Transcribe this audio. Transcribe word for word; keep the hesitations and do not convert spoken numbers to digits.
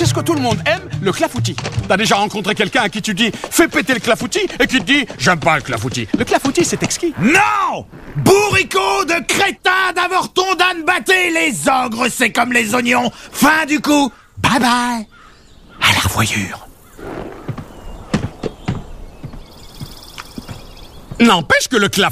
Est-ce que tout le monde aime le clafoutis? T'as déjà rencontré quelqu'un à qui tu dis « fais péter le clafoutis » et qui te dit « j'aime pas le clafoutis ». Le clafoutis, c'est exquis. Non! Bourricot de crétin d'avorton d'âne batté, les ogres, c'est comme les oignons. Fin du coup. Bye bye. À la revoyure. N'empêche que le clafoutis